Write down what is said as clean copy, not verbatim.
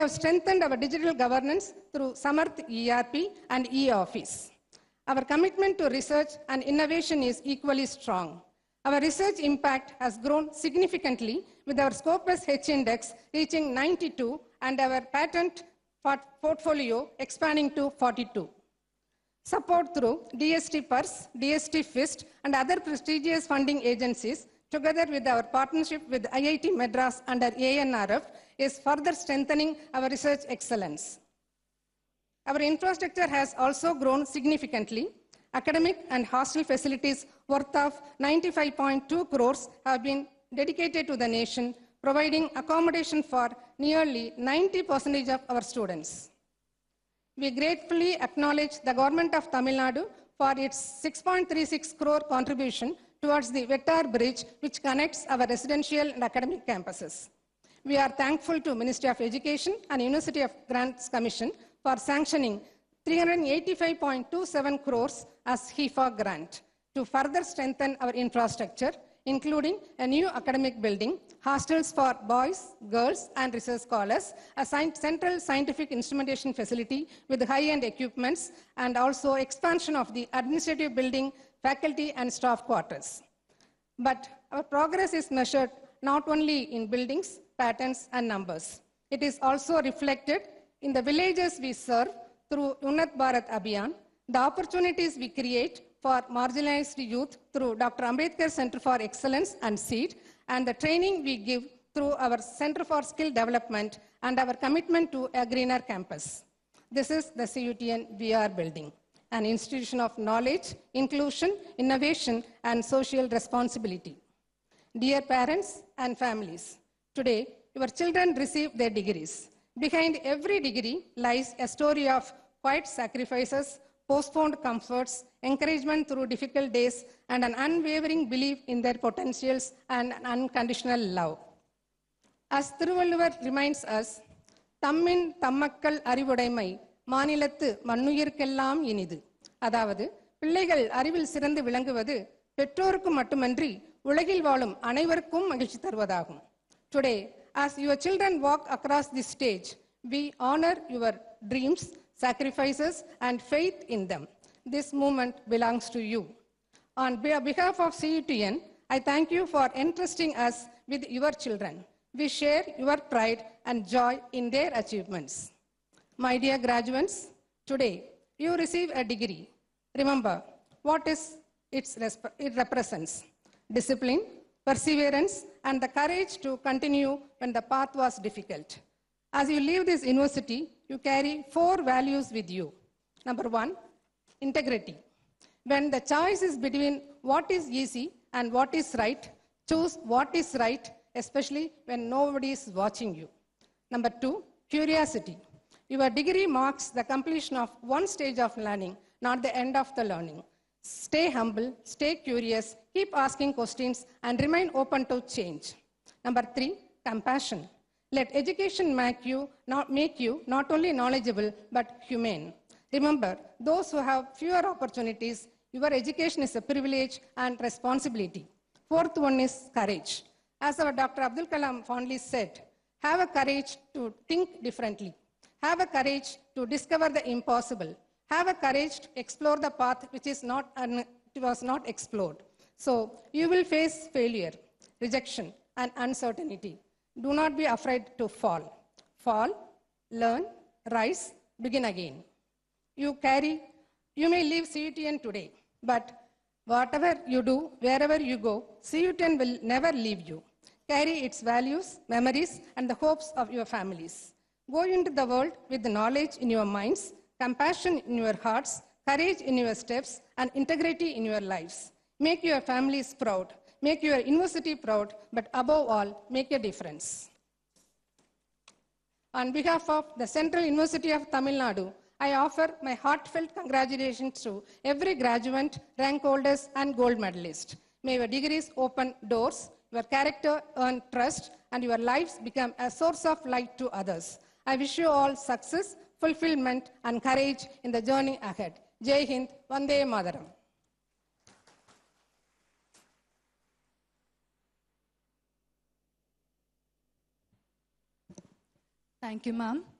have strengthened our digital governance through Samarth ERP and e-Office. Our commitment to research and innovation is equally strong. Our research impact has grown significantly with our Scopus H index reaching 92 and our patent portfolio expanding to 42. Support through DST PERS, DST FIST, and other prestigious funding agencies, together with our partnership with IIT Madras under ANRF, is further strengthening our research excellence. Our infrastructure has also grown significantly. Academic and hostel facilities worth of 95.2 crores have been dedicated to the nation, providing accommodation for nearly 90% of our students. We gratefully acknowledge the Government of Tamil Nadu for its 6.36 crore contribution towards the Vettar Bridge, which connects our residential and academic campuses. We are thankful to Ministry of Education and University of Grants Commission for sanctioning 385.27 crores as HEFA grant to further strengthen our infrastructure, including a new academic building, hostels for boys, girls, and research scholars, a central scientific instrumentation facility with high-end equipments, and also expansion of the administrative building, faculty, and staff quarters. But our progress is measured not only in buildings, patterns, and numbers. It is also reflected in the villages we serve through Unnat Bharat Abhiyan, the opportunities we create for marginalized youth through Dr. Ambedkar Center for Excellence and SEED, and the training we give through our Center for Skill Development and our commitment to a greener campus. This is the CUTN VR building, an institution of knowledge, inclusion, innovation, and social responsibility. Dear parents and families, today your children receive their degrees. Behind every degree lies a story of quiet sacrifices, postponed comforts, encouragement through difficult days, and an unwavering belief in their potentials and an unconditional love. As Thiruvalluvar reminds us, Tammin Tammakkal Arivudaimai, Manilathu Mannuyirkellam Inidu. அதாவது பிள்ளைகள் அறிவில் சிறந்து விளங்குவது பெற்றோருக்கு மட்டுமன்றி உலகில் வாழும் அனைவருக்கும் மகிழ்ச்சி தருவதாகும். Today, as your children walk across this stage, we honor your dreams, sacrifices, and faith in them. This moment belongs to you. On behalf of CUTN, I thank you for entrusting us with your children. We share your pride and joy in their achievements. My dear graduates, today you receive a degree. Remember what it represents: discipline, perseverance, and the courage to continue when the path was difficult. As you leave this university, you carry 4 values with you. Number 1, integrity. When the choice is between what is easy and what is right, choose what is right, especially when nobody is watching you. Number 2, curiosity. Your degree marks the completion of one stage of learning, not the end of the learning. Stay humble, stay curious, keep asking questions, and remain open to change. Number 3, compassion. Let education make you not only knowledgeable, but humane. Remember, those who have fewer opportunities, your education is a privilege and responsibility. 4th one is courage. As our Dr. Abdul Kalam fondly said, have a courage to think differently. Have a courage to discover the impossible. Have a courage to explore the path which was not explored. So you will face failure, rejection, and uncertainty. Do not be afraid to fall. Fall, learn, rise, begin again. You may leave CUTN today, but whatever you do, wherever you go, CUTN will never leave you. Carry its values, memories, and the hopes of your families. Go into the world with knowledge in your minds, compassion in your hearts, courage in your steps, and integrity in your lives. Make your families proud. Make your university proud, but above all, make a difference. On behalf of the Central University of Tamil Nadu, I offer my heartfelt congratulations to every graduate, rank holders, and gold medalist. May your degrees open doors, your character earn trust, and your lives become a source of light to others. I wish you all success, fulfillment, and courage in the journey ahead. Jai Hind, Vande Mataram. Thank you, ma'am.